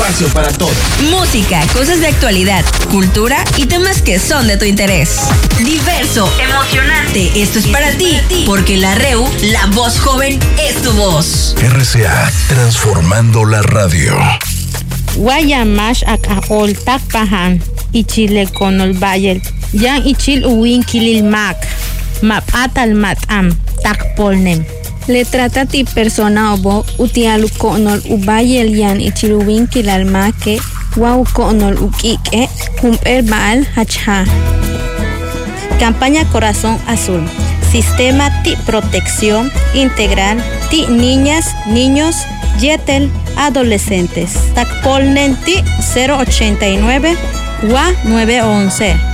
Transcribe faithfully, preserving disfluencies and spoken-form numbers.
espacio para todos. Música, cosas de actualidad, cultura y temas que son de tu interés. Diverso, emocionante, esto es para ti, porque la R E U, la voz joven, es tu voz. R C A, transformando la radio. Guayamash akahol takpahan, ichile konol bayel, yan ichil uwin kilil mak, mapatal matam, takpolnem. Le trata ti persona obo utialu konol ubayel yan ichiluwin kilal make, wow konol ukike, humper baal hacha. Campaña Corazón Azul. Sistema T I Protección Integral T I Niñas, Niños, Yetel, Adolescentes. Tacpolnen T I cero ochenta y nueve, W A nueve once.